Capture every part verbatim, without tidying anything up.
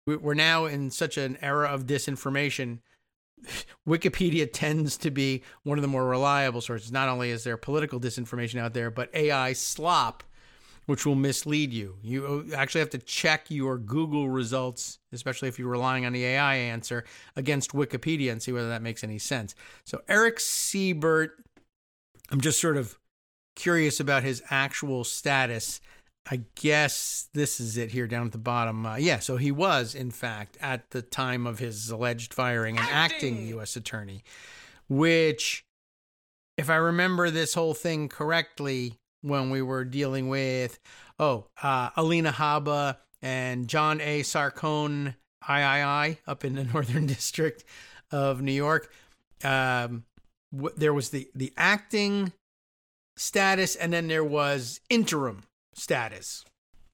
we're now in such an era of disinformation. Wikipedia tends to be one of the more reliable sources. Not only is there political disinformation out there, but A I slop, which will mislead you. You actually have to check your Google results, especially if you're relying on the A I answer, against Wikipedia and see whether that makes any sense. So Eric Siebert, I'm just sort of curious about his actual status. I guess this is it here down at the bottom. Uh, yeah, so he was, in fact, at the time of his alleged firing, an acting, acting U S attorney, which, if I remember this whole thing correctly, when we were dealing with, oh, uh, Alina Habba and John A. Sarcone, three up in the Northern District of New York, um, w- there was the, the acting status, and then there was interim status.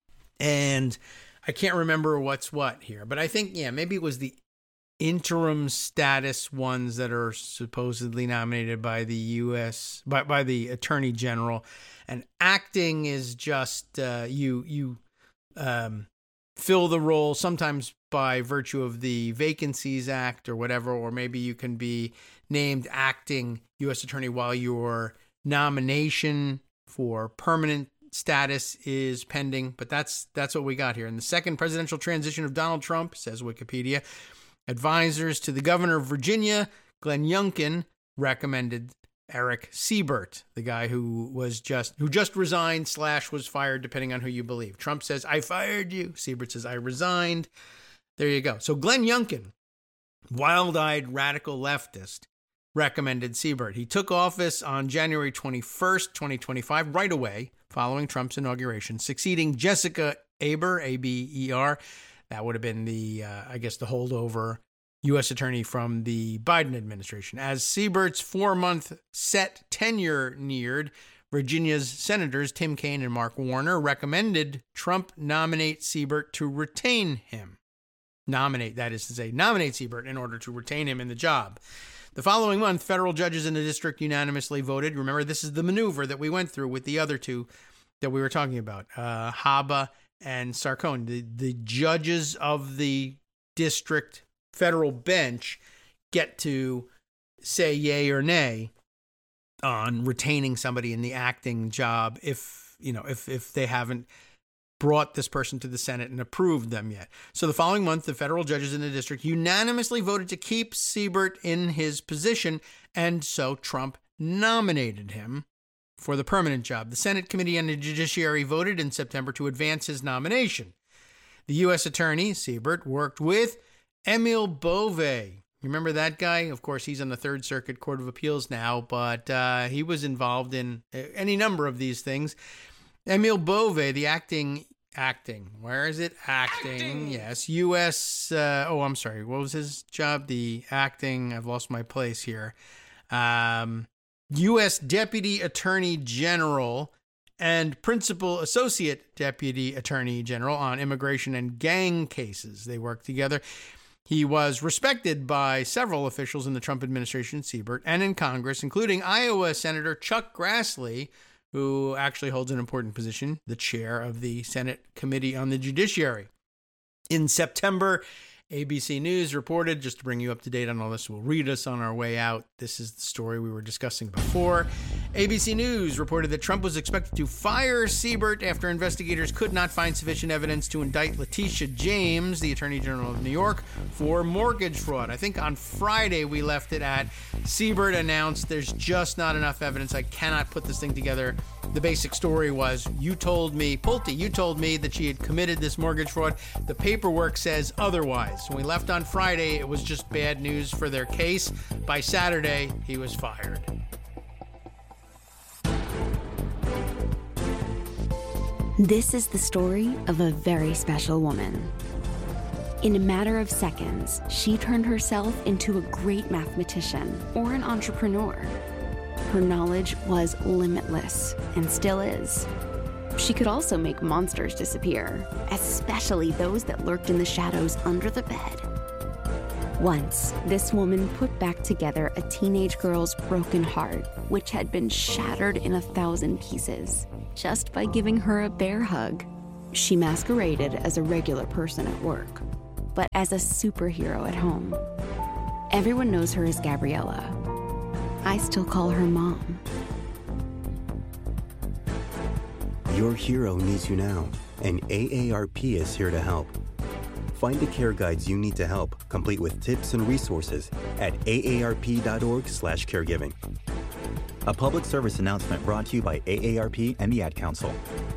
And I can't remember what's what here, but I think, yeah, maybe it was the interim status ones that are supposedly nominated by the U S by, by the Attorney General, and acting is just uh, you you um, fill the role sometimes by virtue of the Vacancies Act or whatever, or maybe you can be named acting U S Attorney while your nomination for permanent status is pending. But that's that's what we got here. In the second presidential transition of Donald Trump, says Wikipedia, advisors to the governor of Virginia, Glenn Youngkin, recommended Eric Siebert, the guy who was just who just resigned slash was fired, depending on who you believe. Trump says, I fired you. Siebert says, I resigned. There you go. So Glenn Youngkin, wild-eyed radical leftist, recommended Siebert. He took office on January twenty-first, twenty twenty-five, right away, following Trump's inauguration, succeeding Jessica Aber, A B E R. That would have been the, uh, I guess, the holdover U S attorney from the Biden administration. As Siebert's four-month set tenure neared, Virginia's senators Tim Kaine and Mark Warner recommended Trump nominate Siebert to retain him. Nominate, that is to say, nominate Siebert in order to retain him in the job. The following month, federal judges in the district unanimously voted. Remember, this is the maneuver that we went through with the other two that we were talking about, uh, Habba and Sarcone. The, the judges of the district federal bench get to say yay or nay on retaining somebody in the acting job if, you know, if, if they haven't brought this person to the Senate and approved them yet. So the following month, the federal judges in the district unanimously voted to keep Siebert in his position, and so Trump nominated him for the permanent job. The Senate Committee on the Judiciary voted in September to advance his nomination. The U S attorney, Siebert, worked with Emil Bove. Remember that guy? Of course, he's on the Third Circuit Court of Appeals now, but uh, he was involved in any number of these things. Emil Bove, the acting, acting, where is it? Acting, acting. Yes, U S, uh, oh, I'm sorry, what was his job? The acting, I've lost my place here. Um, U S Deputy Attorney General and Principal Associate Deputy Attorney General on immigration and gang cases. They worked together. He was respected by several officials in the Trump administration, Siebert, and in Congress, including Iowa Senator Chuck Grassley, who actually holds an important position, the chair of the Senate Committee on the Judiciary. In September, A B C News reported, just to bring you up to date on all this, we'll read us on our way out. This is the story we were discussing before. A B C News reported that Trump was expected to fire Siebert after investigators could not find sufficient evidence to indict Letitia James, the Attorney General of New York, for mortgage fraud. I think on Friday we left it at Siebert announced there's just not enough evidence. I cannot put this thing together. The basic story was, you told me, Pulte, you told me that she had committed this mortgage fraud. The paperwork says otherwise. When we left on Friday, it was just bad news for their case. By Saturday, he was fired. This is the story of a very special woman. In a matter of seconds, she turned herself into a great mathematician or an entrepreneur. Her knowledge was limitless and still is. She could also make monsters disappear, especially those that lurked in the shadows under the bed. Once, this woman put back together a teenage girl's broken heart, which had been shattered in a thousand pieces, just by giving her a bear hug. She masqueraded as a regular person at work. but as a superhero at home. Everyone knows her as Gabriella. I still call her Mom. Your hero needs you now, and A A R P is here to help. Find the care guides you need to help, complete with tips and resources at A A R P dot org slash caregiving. A public service announcement brought to you by A A R P and the Ad Council.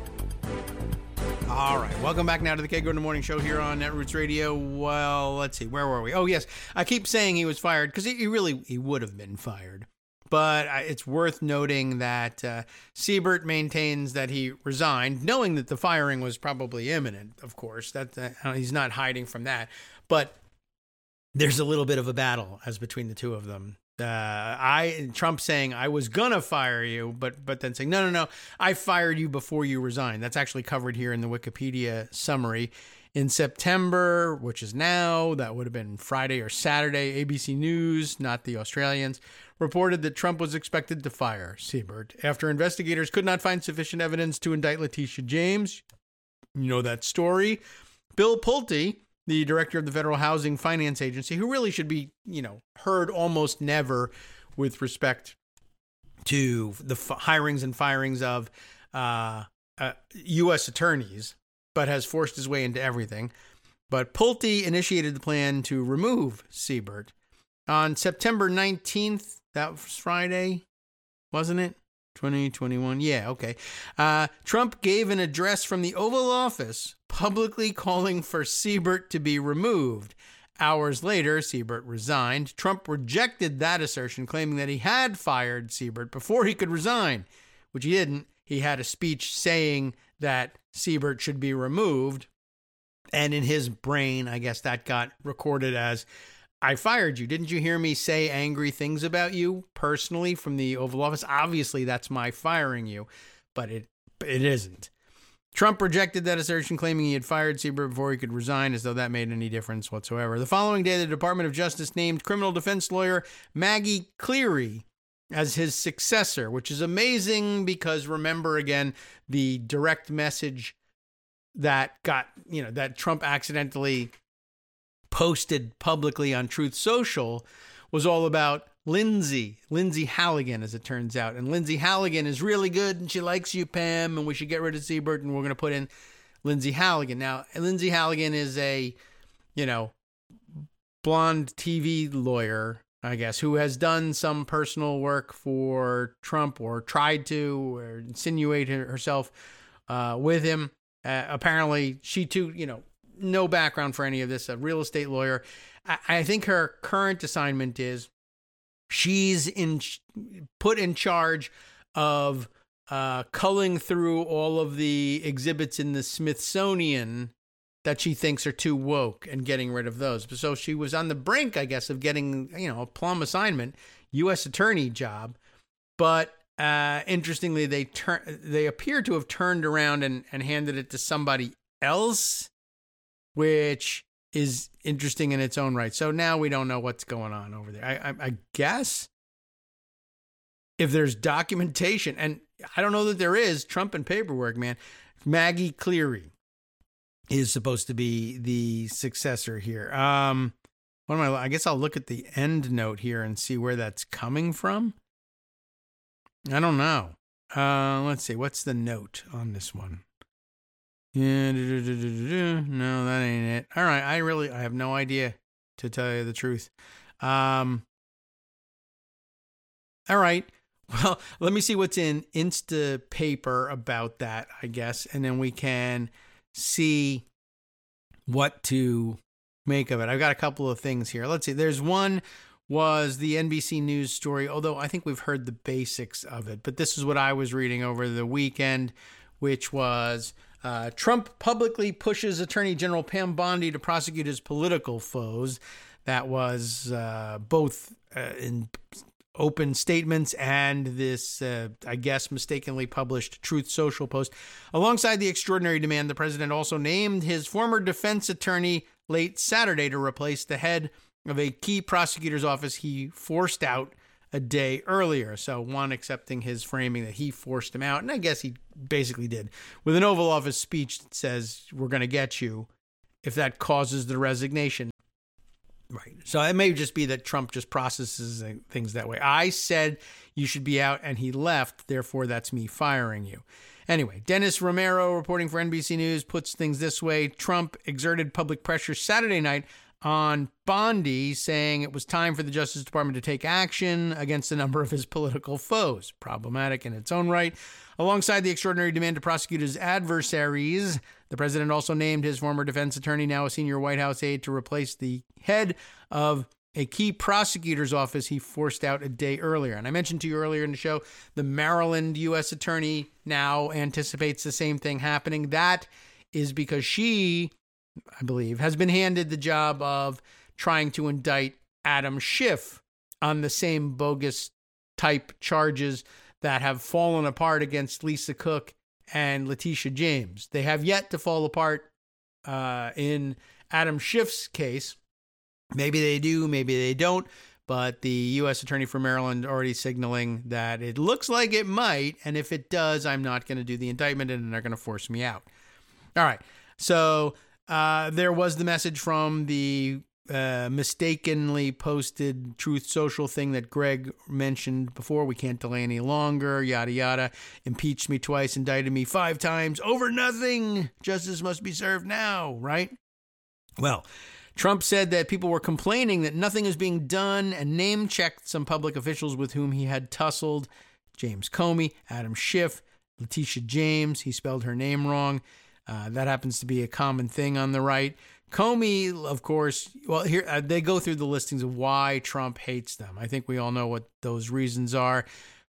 All right, welcome back now to the Kay Gordon Morning Show here on Netroots Radio. Well, let's see, where were we? Oh, yes, I keep saying he was fired because he, he really, he would have been fired. But it's worth noting that uh, Siebert maintains that he resigned, knowing that the firing was probably imminent, of course. That uh, he's not hiding from that. But there's a little bit of a battle as between the two of them. Uh, I Trump saying, I was going to fire you, but but then saying, no, no, no, I fired you before you resigned. That's actually covered here in the Wikipedia summary. In September, which is now, that would have been Friday or Saturday, A B C News, not the Australians, reported that Trump was expected to fire Siebert after investigators could not find sufficient evidence to indict Letitia James. You know that story. Bill Pulte, the director of the Federal Housing Finance Agency, who really should be, you know, heard almost never with respect to the f- hirings and firings of uh, uh, U S attorneys, but has forced his way into everything. But Pulte initiated the plan to remove Siebert on September nineteenth. That was Friday, wasn't it? twenty twenty-one. Yeah, okay. Uh, Trump gave an address from the Oval Office publicly calling for Siebert to be removed. Hours later, Siebert resigned. Trump rejected that assertion, claiming that he had fired Siebert before he could resign, which he didn't. He had a speech saying that Siebert should be removed. And in his brain, I guess that got recorded as, I fired you. Didn't you hear me say angry things about you personally from the Oval Office? Obviously, that's my firing you, but it it isn't. Trump rejected that assertion, claiming he had fired Siebert before he could resign, as though that made any difference whatsoever. The following day, the Department of Justice named criminal defense lawyer Maggie Cleary as his successor, which is amazing because, remember again, the direct message that got, you know, that Trump accidentally posted publicly on Truth Social was all about Lindsay, Lindsay Halligan, as it turns out. And Lindsay Halligan is really good and she likes you, Pam, and we should get rid of Siebert and we're going to put in Lindsay Halligan. Now, Lindsay Halligan is a, you know, blonde T V lawyer, I guess, who has done some personal work for Trump or tried to or insinuate herself uh, with him. Uh, apparently, she too, you know, no background for any of this, a real estate lawyer. I, I think her current assignment is she's in put in charge of uh, culling through all of the exhibits in the Smithsonian that she thinks are too woke and getting rid of those. So she was on the brink, I guess, of getting, you know, a plum assignment, U S attorney job. But uh, interestingly, they turn they appear to have turned around and, and handed it to somebody else, which is interesting in its own right. So now we don't know what's going on over there. I, I, I guess if there's documentation, and I don't know that there is, Trump and paperwork, man. Maggie Cleary is supposed to be the successor here. Um, what am I? I guess I'll look at the end note here and see where that's coming from. I don't know. Uh, let's see. What's the note on this one? Yeah, no, that ain't it. All right, I really, I have no idea, to tell you the truth. Um, all right, well, let me see what's in Instapaper about that, I guess, and then we can see what to make of it. I've got a couple of things here. Let's see. There's one was the N B C News story, although I think we've heard the basics of it, but this is what I was reading over the weekend, which was Uh, Trump publicly pushes Attorney General Pam Bondi to prosecute his political foes. That was uh, both uh, in open statements and this, uh, I guess, mistakenly published Truth Social post. Alongside the extraordinary demand, the president also named his former defense attorney late Saturday to replace the head of a key prosecutor's office he forced out a day earlier. So one accepting his framing that he forced him out, and I guess he basically did, with an Oval Office speech that says, we're going to get you. if that causes the resignation. Right. So it may just be that Trump just processes things that way. I said you should be out and he left. Therefore, that's me firing you. Anyway, Dennis Romero, reporting for N B C News, puts things this way. Trump exerted public pressure Saturday night on Bondi, saying it was time for the Justice Department to take action against a number of his political foes. Problematic in its own right. Alongside the extraordinary demand to prosecute his adversaries, the president also named his former defense attorney, now a senior White House aide, to replace the head of a key prosecutor's office he forced out a day earlier. And I mentioned to you earlier in the show, the Maryland U S attorney now anticipates the same thing happening. That is because she, I believe, has been handed the job of trying to indict Adam Schiff on the same bogus type charges that have fallen apart against Lisa Cook and Letitia James. They have yet to fall apart uh, in Adam Schiff's case. Maybe they do, maybe they don't, but the U S attorney for Maryland already signaling that it looks like it might, and if it does, I'm not going to do the indictment and they're going to force me out. All right, so uh, there was the message from the uh, mistakenly posted Truth Social thing that Greg mentioned before. We can't delay any longer, yada, yada. Impeached me twice, indicted me five times, over nothing. Justice must be served now, right? Well, Trump said that people were complaining that nothing is being done and name-checked some public officials with whom he had tussled. James Comey, Adam Schiff, Letitia James. He spelled her name wrong. Uh, that happens to be a common thing on the right. Comey, of course, well, here uh, they go through the listings of why Trump hates them. I think we all know what those reasons are.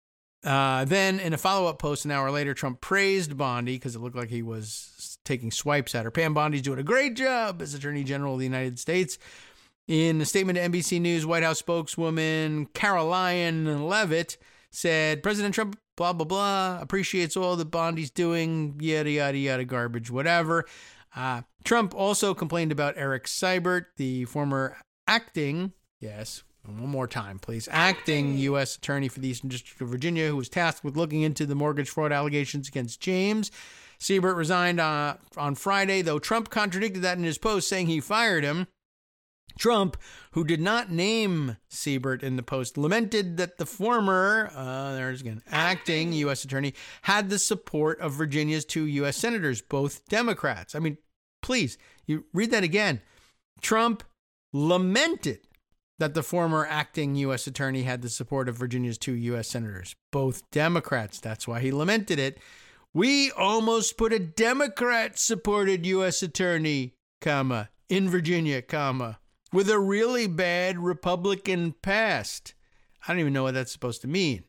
Uh, then, in a follow-up post an hour later, Trump praised Bondi because it looked like he was taking swipes at her. Pam Bondi's doing a great job as Attorney General of the United States. In a statement to N B C News, White House spokeswoman Caroline Leavitt said, President Trump, blah, blah, blah, appreciates all that Bondi's doing, yada, yada, yada, garbage, whatever. Uh, Trump also complained about Eric Seibert, the former acting, yes, one more time, please. Acting U S attorney for the Eastern District of Virginia, who was tasked with looking into the mortgage fraud allegations against James. Seibert resigned uh, on Friday, though Trump contradicted that in his post, saying he fired him. Trump, who did not name Seibert in the post, lamented that the former, uh, there's again, acting U S attorney had the support of Virginia's two U S senators, both Democrats. I mean, please, you read that again. Trump lamented that the former acting U S attorney had the support of Virginia's two U S senators, both Democrats. That's why he lamented it. We almost put a Democrat-supported U S attorney, comma, in Virginia, comma, with a really bad Republican past. I don't even know what that's supposed to mean.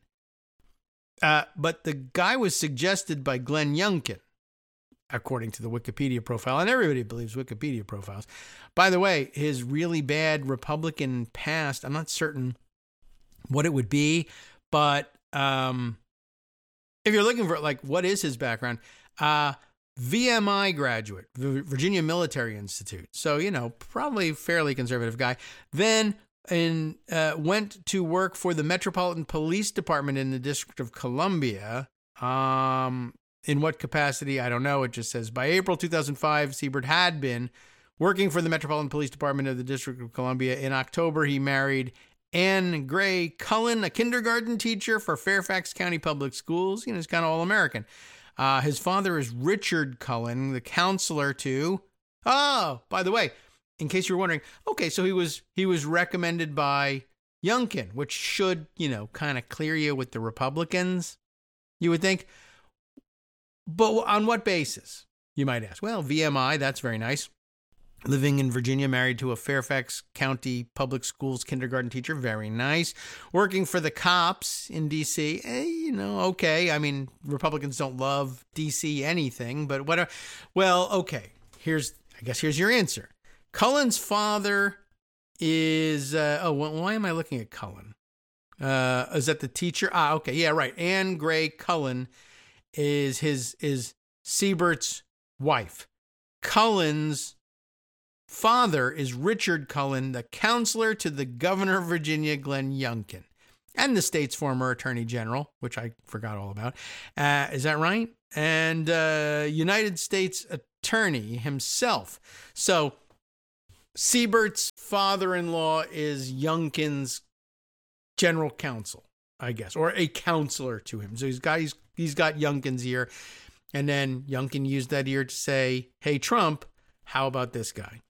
Uh, but the guy was suggested by Glenn Youngkin, according to the Wikipedia profile, and everybody believes Wikipedia profiles. By the way, his really bad Republican past, I'm not certain what it would be, but um, if you're looking for, like, what is his background? Uh, V M I graduate, Virginia Military Institute. So, you know, probably fairly conservative guy. Then in, uh, went to work for the Metropolitan Police Department in the District of Columbia. Um, in what capacity? I don't know. It just says by April two thousand five, Seibert had been working for the Metropolitan Police Department of the District of Columbia. In October, he married Ann Gray Cullen, a kindergarten teacher for Fairfax County Public Schools. You know, he's kind of all-American. Uh, his father is Richard Cullen, the counselor to, oh, by the way, in case you're wondering, okay, so he was he was recommended by Youngkin, which should, you know, kind of clear you with the Republicans, you would think. But on what basis, you might ask? Well, V M I, that's very nice. Living in Virginia, married to a Fairfax County Public Schools kindergarten teacher. Very nice. Working for the cops in D C Eh, you know, okay. I mean, Republicans don't love D C anything, but whatever. Well, okay. Here's, I guess here's your answer. Cullen's father is, uh, oh, why am I looking at Cullen? Uh, is that the teacher? Ah, okay. Yeah, right. Ann Gray Cullen is his, is Seibert's wife. Cullen's father is Richard Cullen, the counselor to the governor of Virginia, Glenn Youngkin, and the state's former attorney general, which I forgot all about. Uh, is that right? and uh, United States Attorney himself. So Siebert's father-in-law is Youngkin's general counsel, I guess, or a counselor to him. So he's got he's, he's got Youngkin's ear, and then Youngkin used that ear to say, "Hey, Trump, how about this guy?"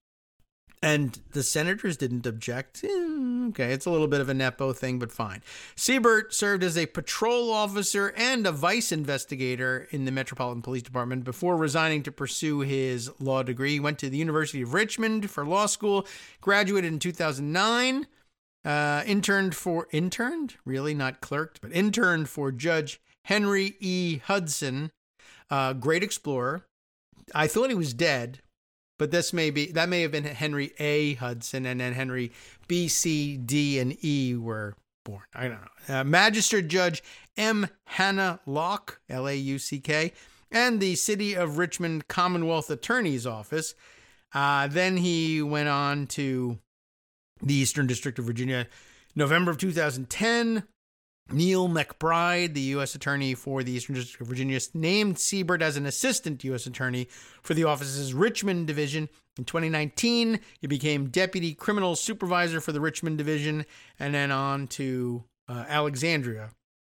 And the senators didn't object. Eh, okay, it's a little bit of a nepo thing, but fine. Siebert served as a patrol officer and a vice investigator in the Metropolitan Police Department before resigning to pursue his law degree. He went to the University of Richmond for law school, graduated in two thousand nine, uh, interned for, interned? Really? Not clerked, but interned for Judge Henry E. Hudson, uh, great explorer. I thought he was dead. But this may be, that may have been Henry A. Hudson, and then Henry B, C, D, and E were born. I don't know. Uh, Magistrate Judge M. Hannah Locke, L A U C K, and the City of Richmond Commonwealth Attorney's Office. Uh, then he went on to the Eastern District of Virginia. November of two thousand ten, Neil McBride, the U S Attorney for the Eastern District of Virginia, named Siebert as an assistant U S Attorney for the office's Richmond Division. In twenty nineteen, he became Deputy Criminal Supervisor for the Richmond Division, and then on to uh, Alexandria.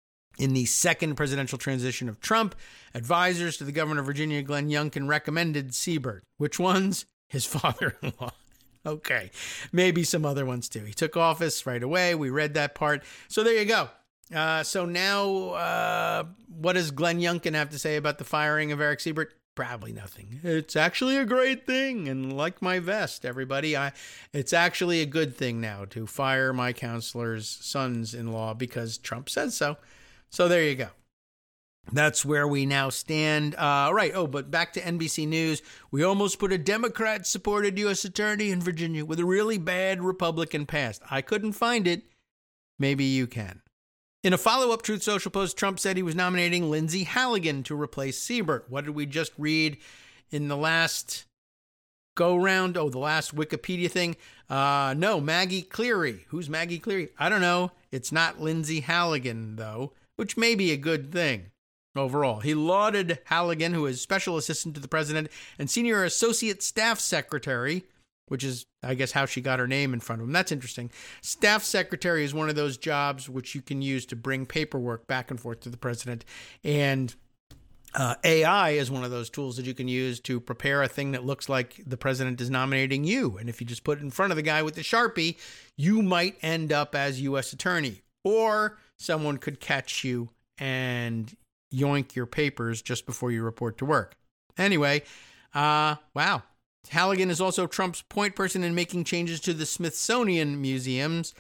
In the second presidential transition of Trump, advisors to the governor of Virginia, Glenn Youngkin, recommended Siebert. Which ones? His father-in-law. Okay, maybe some other ones too. He took office right away. We read that part. So there you go. Uh, so now, uh, what does Glenn Youngkin have to say about the firing of Eric Siebert? Probably nothing. It's actually a great thing, and like my vest, everybody, I, it's actually a good thing now to fire my counselor's sons-in-law because Trump says so. So there you go. That's where we now stand. Uh, right. Oh, but back to N B C News. We almost put a Democrat-supported U S attorney in Virginia with a really bad Republican past. I couldn't find it. Maybe you can. In a follow-up Truth Social post, Trump said he was nominating Lindsey Halligan to replace Siebert. What did we just read in the last go-round? Oh, the last Wikipedia thing? Uh, no, Maggie Cleary. Who's Maggie Cleary? I don't know. It's not Lindsey Halligan, though, which may be a good thing overall. He lauded Halligan, who is special assistant to the president and senior associate staff secretary, which is, I guess, how she got her name in front of him. That's interesting. Staff secretary is one of those jobs which you can use to bring paperwork back and forth to the president. And uh, A I is one of those tools that you can use to prepare a thing that looks like the president is nominating you. And if you just put it in front of the guy with the Sharpie, you might end up as U S attorney. Or someone could catch you and yoink your papers just before you report to work. Anyway, uh, wow. Halligan is also Trump's point person in making changes to the Smithsonian museums.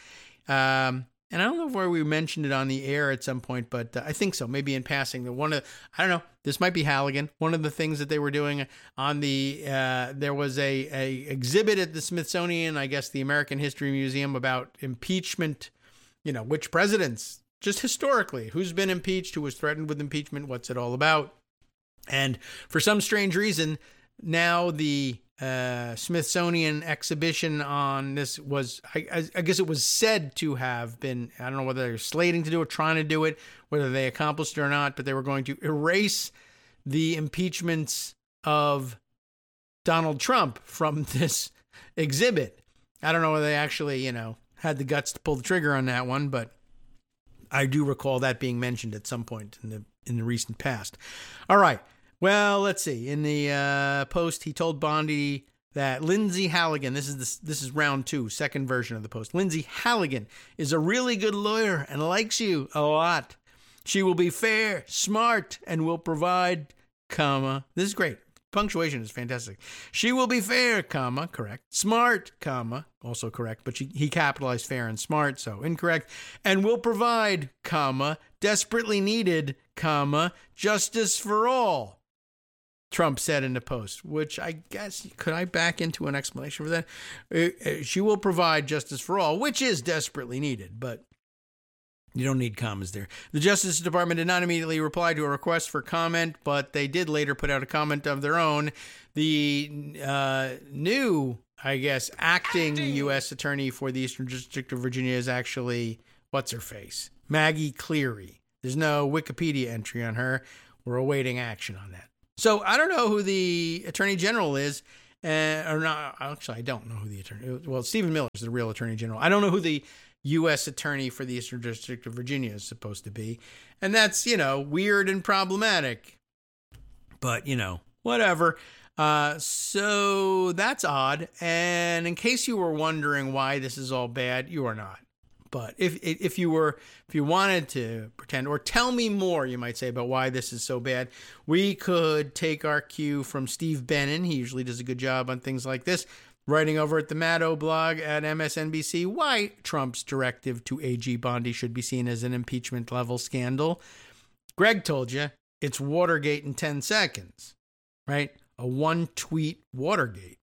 Um, and I don't know where we mentioned it on the air at some point, but uh, I think so. Maybe in passing. The one of, I don't know. This might be Halligan. One of the things that they were doing on the, uh, there was a, a exhibit at the Smithsonian, I guess the American History Museum, about impeachment. You know, which presidents, just historically, who's been impeached, who was threatened with impeachment, what's it all about? And for some strange reason, now the uh, Smithsonian exhibition on this was, I, I guess it was said to have been, I don't know whether they're slating to do it, trying to do it, whether they accomplished it or not, but they were going to erase the impeachments of Donald Trump from this exhibit. I don't know whether they actually, you know, had the guts to pull the trigger on that one, but I do recall that being mentioned at some point in the in the recent past. All right. Well, let's see. In the uh, post, he told Bondi that Lindsey Halligan, this is the, this is round two, second version of the post. Lindsey Halligan is a really good lawyer and likes you a lot. She will be fair, smart, and will provide, comma. This is great. Punctuation is fantastic. She will be fair, comma, correct. Smart, comma, also correct, but she, he capitalized fair and smart, so incorrect. And will provide, comma, desperately needed, comma, justice for all, Trump said in the post, which I guess, could I back into an explanation for that? Uh, she will provide justice for all, which is desperately needed, but you don't need commas there. The Justice Department did not immediately reply to a request for comment, but they did later put out a comment of their own. The uh, new, I guess, acting, acting U S attorney for the Eastern District of Virginia is actually, what's her face? Maggie Cleary. There's no Wikipedia entry on her. we're awaiting action on that. So I don't know who the Attorney General is, uh, or not. Actually, I don't know who the attorney. Well, Stephen Miller is the real Attorney General. I don't know who the U S Attorney for the Eastern District of Virginia is supposed to be, and that's, you know, weird and problematic. But you know, whatever. Uh, so that's odd. And in case you were wondering why this is all bad, you are not. But if if you were, if you wanted to pretend or tell me more, you might say, about why this is so bad, we could take our cue from Steve Bannon. He usually does a good job on things like this, writing over at the Maddow blog at M S N B C why Trump's directive to A G Bondi should be seen as an impeachment level scandal. Greg told you it's Watergate in ten seconds, right? A one tweet Watergate.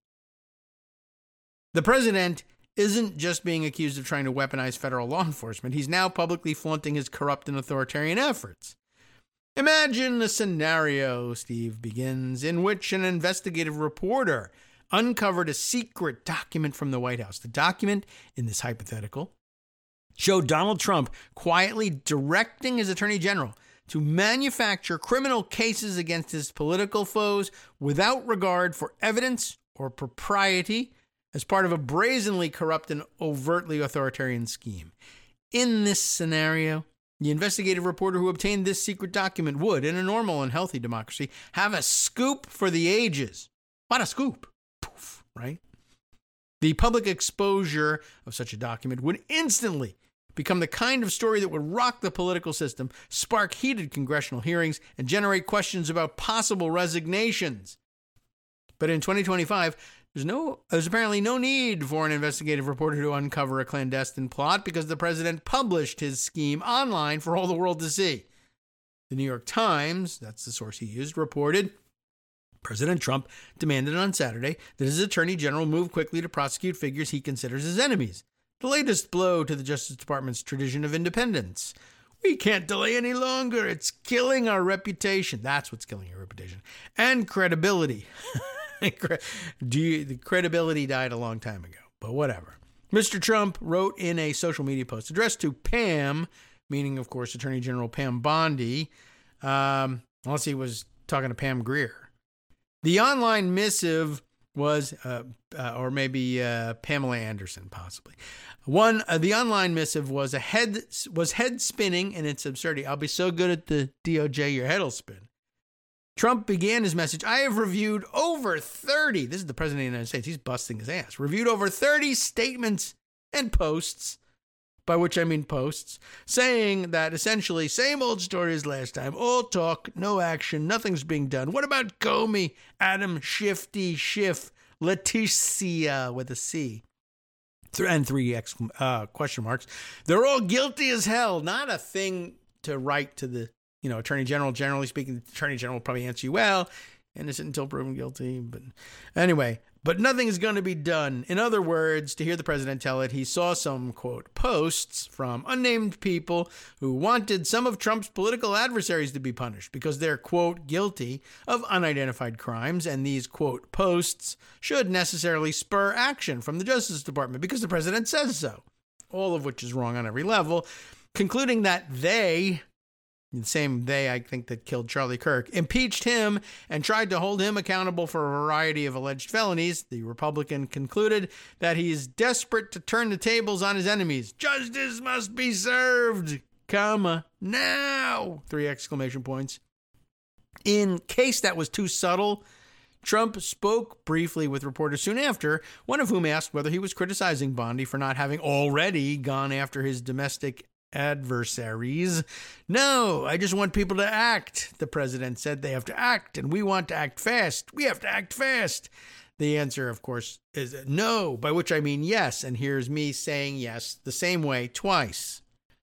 The president isn't just being accused of trying to weaponize federal law enforcement. He's now publicly flaunting his corrupt and authoritarian efforts. Imagine a scenario, Steve begins, in which an investigative reporter uncovered a secret document from the White House. The document, in this hypothetical, showed Donald Trump quietly directing his attorney general to manufacture criminal cases against his political foes without regard for evidence or propriety, as part of a brazenly corrupt and overtly authoritarian scheme. In this scenario, the investigative reporter who obtained this secret document would, in a normal and healthy democracy, have a scoop for the ages. What a scoop. Poof, right? The public exposure of such a document would instantly become the kind of story that would rock the political system, spark heated congressional hearings, and generate questions about possible resignations. But in twenty twenty-five, there's no, there's apparently no need for an investigative reporter to uncover a clandestine plot because the president published his scheme online for all the world to see. The New York Times, that's the source he used, reported President Trump demanded on Saturday that his attorney general move quickly to prosecute figures he considers his enemies. The latest blow to the Justice Department's tradition of independence. We can't delay any longer. It's killing our reputation. That's what's killing your reputation. And credibility. Do you, the credibility died a long time ago, but whatever. Mister Trump wrote in a social media post addressed to Pam, meaning, of course, Attorney General Pam Bondi, um, unless he was talking to Pam Grier. The online missive was, uh, uh, or maybe uh, Pamela Anderson, possibly. One, uh, the online missive was a head was head spinning in its absurdity. I'll be so good at the D O J, your head'll spin. Trump began his message. I have reviewed over thirty. This is the president of the United States. He's busting his ass. Reviewed over thirty statements and posts, by which I mean posts, saying that essentially same old story as last time. All talk, no action, nothing's being done. What about Comey, Adam Shifty Schiff, Leticia with a C? And three exclam- uh, question marks. They're all guilty as hell. Not a thing to write to the, you know, Attorney General. Generally speaking, the Attorney General will probably answer you, well, innocent until proven guilty. But anyway, but nothing is going to be done. In other words, to hear the president tell it, he saw some, quote, posts from unnamed people who wanted some of Trump's political adversaries to be punished because they're, quote, guilty of unidentified crimes. And these, quote, posts should necessarily spur action from the Justice Department because the president says so. All of which is wrong on every level, concluding that they... the same they, I think, that killed Charlie Kirk, impeached him and tried to hold him accountable for a variety of alleged felonies. The Republican concluded that he's desperate to turn the tables on his enemies. Justice must be served, comma, now, three exclamation points. In case that was too subtle, Trump spoke briefly with reporters soon after, one of whom asked whether he was criticizing Bondi for not having already gone after his domestic adversaries. No, I just want people to act. The president said they have to act, and we want to act fast. We have to act fast. The answer, of course, is no, by which I mean yes. And here's me saying yes the same way twice.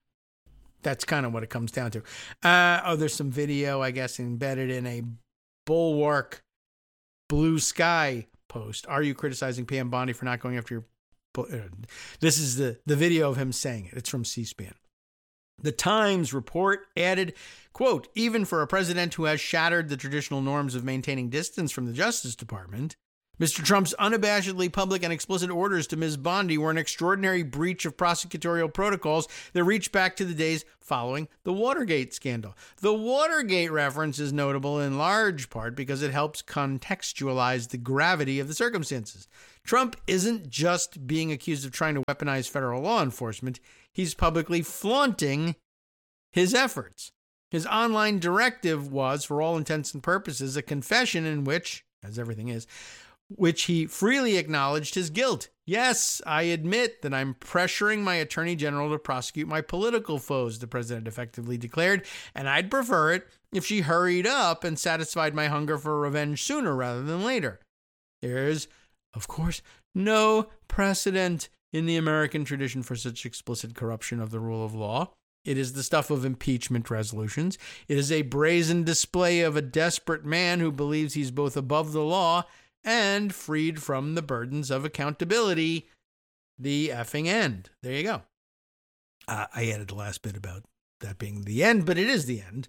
That's kind of what it comes down to. Uh, oh, there's some video, I guess, embedded in a Bulwark Blue Sky post. Are you criticizing Pam Bondi for not going after your... This is the, the video of him saying it. It's from C-SPAN. The Times report added, quote, even for a president who has shattered the traditional norms of maintaining distance from the Justice Department, Mister Trump's unabashedly public and explicit orders to Miz Bondi were an extraordinary breach of prosecutorial protocols that reached back to the days following the Watergate scandal. The Watergate reference is notable in large part because it helps contextualize the gravity of the circumstances. Trump isn't just being accused of trying to weaponize federal law enforcement. He's publicly flaunting his efforts. His online directive was, for all intents and purposes, a confession in which, as everything is, which he freely acknowledged his guilt. Yes, I admit that I'm pressuring my attorney general to prosecute my political foes, the president effectively declared, and I'd prefer it if she hurried up and satisfied my hunger for revenge sooner rather than later. There's, of course, no precedent in the American tradition for such explicit corruption of the rule of law. It is the stuff of impeachment resolutions. It is a brazen display of a desperate man who believes he's both above the law and freed from the burdens of accountability. The effing end. There you go. Uh, I added the last bit about that being the end, but it is the end.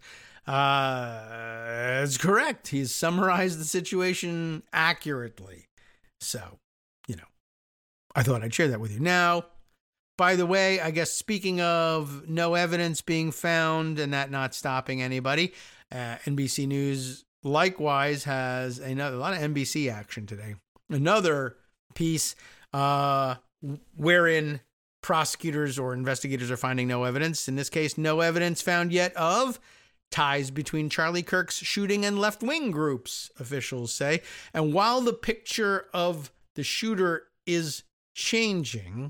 Uh, it's correct. He's summarized the situation accurately. So, you know, I thought I'd share that with you. Now, by the way, I guess speaking of no evidence being found and that not stopping anybody, uh, N B C News likewise has another, a lot of N B C action today. Another piece uh, wherein prosecutors or investigators are finding no evidence. In this case, no evidence found yet of ties between Charlie Kirk's shooting and left-wing groups, officials say. And while the picture of the shooter is changing,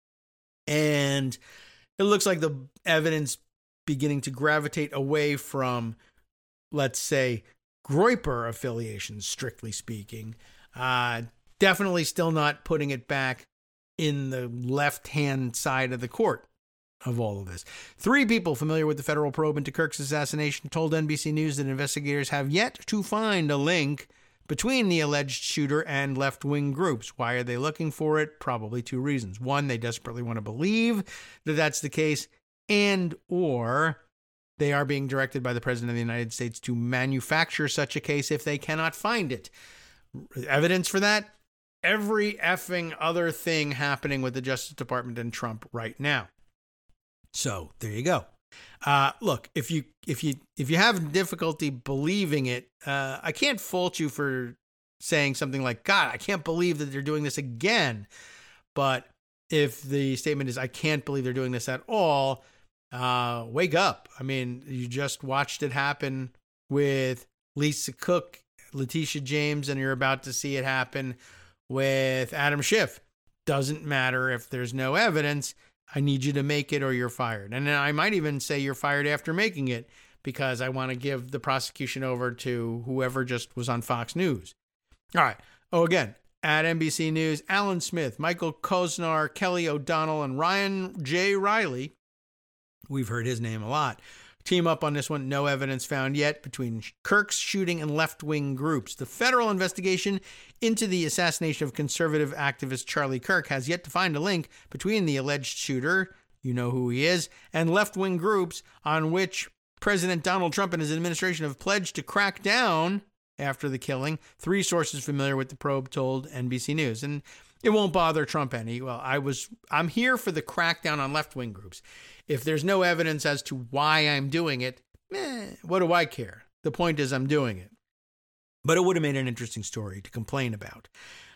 and it looks like the evidence beginning to gravitate away from, let's say, Groyper affiliations, strictly speaking, uh, definitely still not putting it back in the left-hand side of the court of all of this. Three people familiar with the federal probe into Kirk's assassination told N B C News that investigators have yet to find a link between the alleged shooter and left-wing groups. Why are they looking for it? Probably two reasons. One, they desperately want to believe that that's the case, and or they are being directed by the President of the United States to manufacture such a case if they cannot find it. Evidence for that? Every effing other thing happening with the Justice Department and Trump right now. So there you go. Uh, look, if you if you if you have difficulty believing it, uh, I can't fault you for saying something like, "God, I can't believe that they're doing this again." But if the statement is, "I can't believe they're doing this at all," uh, wake up. I mean, you just watched it happen with Lisa Cook, Letitia James, and you're about to see it happen with Adam Schiff. Doesn't matter if there's no evidence. I need you to make it or you're fired. And I might even say you're fired after making it because I want to give the prosecution over to whoever just was on Fox News. All right. Oh, again, at N B C News, Alan Smith, Michael Koznar, Kelly O'Donnell, and Ryan J. Riley, we've heard his name a lot, team up on this one. No evidence found yet between Kirk's shooting and left-wing groups. The federal investigation into the assassination of conservative activist Charlie Kirk has yet to find a link between the alleged shooter, you know who he is, and left-wing groups on which President Donald Trump and his administration have pledged to crack down after the killing. Three sources familiar with the probe told N B C News. And it won't bother Trump any. Well, I was, I'm here for the crackdown on left-wing groups. If there's no evidence as to why I'm doing it, eh, what do I care? The point is I'm doing it. But it would have made an interesting story to complain about.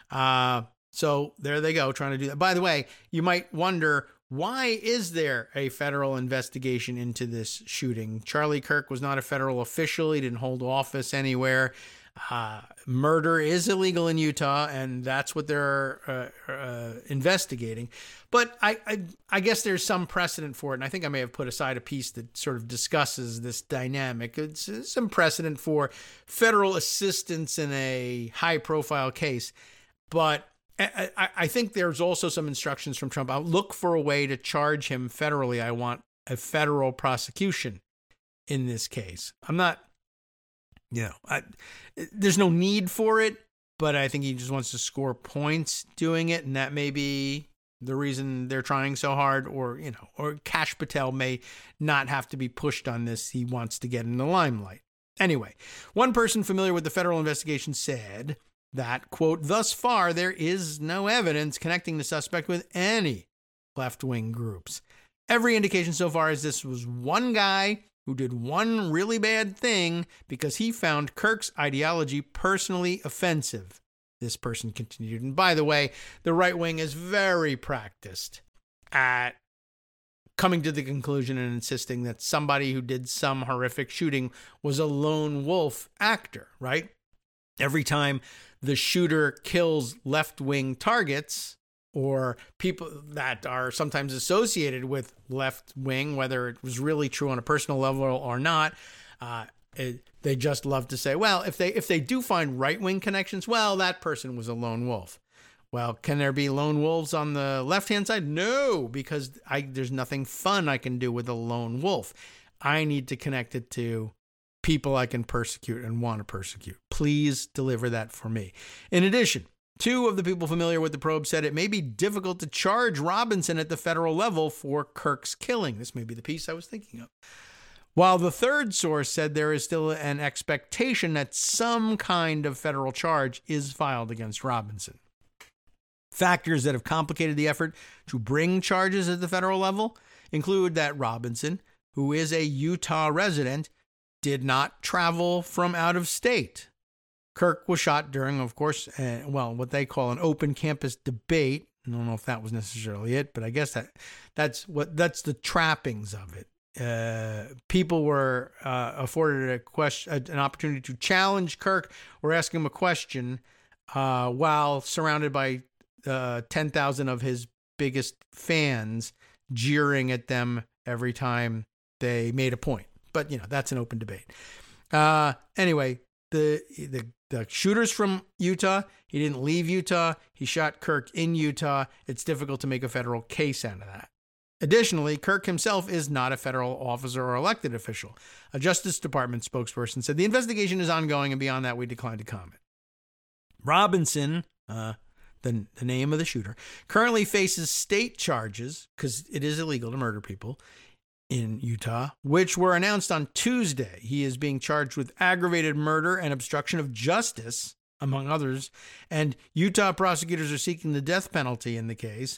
Uh, so there they go, trying to do that. By the way, you might wonder, why is there a federal investigation into this shooting? Charlie Kirk was not a federal official. He didn't hold office anywhere. Uh, murder is illegal in Utah, and that's what they're uh, uh, investigating. But I, I, I guess there's some precedent for it, and I think I may have put aside a piece that sort of discusses this dynamic. It's, it's some precedent for federal assistance in a high-profile case, but I, I, I think there's also some instructions from Trump. I'll look for a way to charge him federally. I want a federal prosecution in this case. I'm not... You know, I, there's no need for it, but I think he just wants to score points doing it, and that may be the reason they're trying so hard. Or, you know, or Kash Patel may not have to be pushed on this. He wants to get in the limelight. Anyway, one person familiar with the federal investigation said that, quote, thus far there is no evidence connecting the suspect with any left-wing groups. Every indication so far is this was one guy who did one really bad thing because he found Kirk's ideology personally offensive. This person continued. And by the way, the right wing is very practiced at coming to the conclusion and insisting that somebody who did some horrific shooting was a lone wolf actor, right? Every time the shooter kills left-wing targets or people that are sometimes associated with left-wing, whether it was really true on a personal level or not, uh, it, they just love to say, well, if they if they do find right-wing connections, well, that person was a lone wolf. Well, can there be lone wolves on the left-hand side? No, because I, there's nothing fun I can do with a lone wolf. I need to connect it to people I can persecute and want to persecute. Please deliver that for me. In addition, two of the people familiar with the probe said it may be difficult to charge Robinson at the federal level for Kirk's killing. This may be the piece I was thinking of. While the third source said there is still an expectation that some kind of federal charge is filed against Robinson. Factors that have complicated the effort to bring charges at the federal level include that Robinson, who is a Utah resident, did not travel from out of state. Kirk was shot during, of course, uh, well, what they call an open campus debate. I don't know if that was necessarily it, but I guess that that's what that's the trappings of it. Uh, people were uh, afforded a question, an opportunity to challenge Kirk or ask him a question uh, while surrounded by uh, ten thousand of his biggest fans jeering at them every time they made a point. But, you know, that's an open debate. Uh, anyway, the, the the shooter's from Utah. He didn't leave Utah. He shot Kirk in Utah. It's difficult to make a federal case out of that. Additionally, Kirk himself is not a federal officer or elected official. A Justice Department spokesperson said the investigation is ongoing, and beyond that, we decline to comment. Robinson, uh, the, the name of the shooter, currently faces state charges, because it is illegal to murder people in Utah, which were announced on Tuesday. He is being charged with aggravated murder and obstruction of justice, among others, and Utah prosecutors are seeking the death penalty in the case.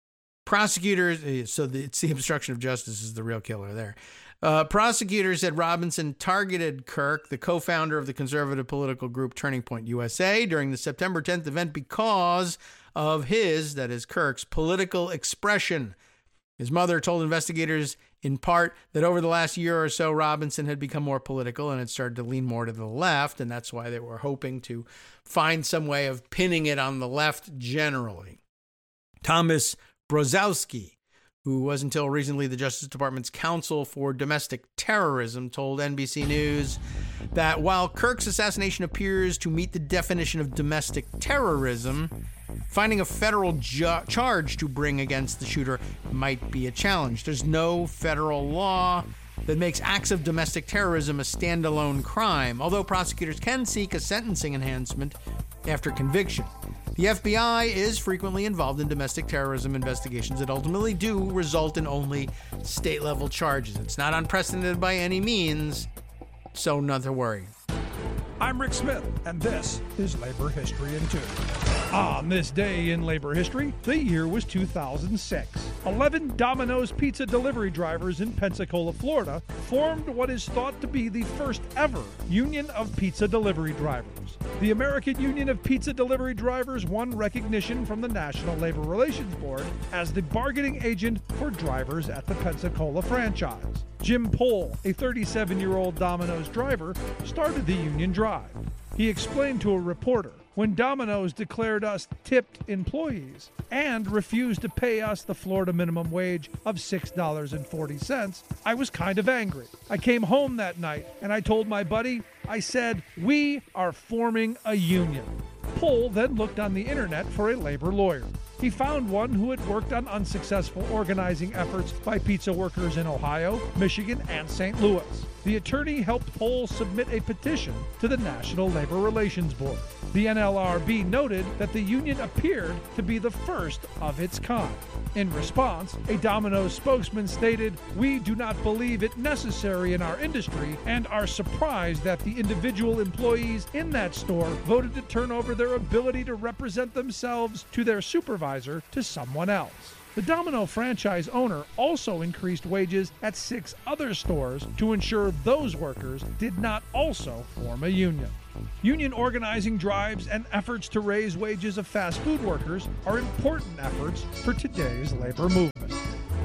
Prosecutors, so the, it's the obstruction of justice is the real killer there. Uh, prosecutors said Robinson targeted Kirk, the co-founder of the conservative political group Turning Point U S A, during the September tenth event because of his, that is Kirk's, political expression. His mother told investigators in part that over the last year or so, Robinson had become more political and had started to lean more to the left, and that's why they were hoping to find some way of pinning it on the left generally. Thomas Brozowski, who was until recently the Justice Department's counsel for domestic terrorism, told N B C News that while Kirk's assassination appears to meet the definition of domestic terrorism, finding a federal ju- charge to bring against the shooter might be a challenge. There's no federal law that makes acts of domestic terrorism a standalone crime, although prosecutors can seek a sentencing enhancement after conviction. The F B I is frequently involved in domestic terrorism investigations that ultimately do result in only state-level charges. It's not unprecedented by any means, so not to worry. I'm Rick Smith, and this is Labor History in Two. On this day in labor history, the year was two thousand six. Eleven Domino's pizza delivery drivers in Pensacola, Florida, formed what is thought to be the first ever union of pizza delivery drivers. The American Union of Pizza Delivery Drivers won recognition from the National Labor Relations Board as the bargaining agent for drivers at the Pensacola franchise. Jim Pohl, a thirty-seven-year-old Domino's driver, started the union drive. He explained to a reporter, when Domino's declared us tipped employees and refused to pay us the Florida minimum wage of six dollars and forty cents, I was kind of angry. I came home that night and I told my buddy, I said, we are forming a union. Pohl then looked on the internet for a labor lawyer. He found one who had worked on unsuccessful organizing efforts by pizza workers in Ohio, Michigan, and Saint Louis. The attorney helped Pohl submit a petition to the National Labor Relations Board. The N L R B noted that the union appeared to be the first of its kind. In response, a Domino's spokesman stated, "We do not believe it necessary in our industry and are surprised that the individual employees in that store voted to turn over their ability to represent themselves to their supervisor to someone else." The Domino franchise owner also increased wages at six other stores to ensure those workers did not also form a union. Union organizing drives and efforts to raise wages of fast food workers are important efforts for today's labor movement.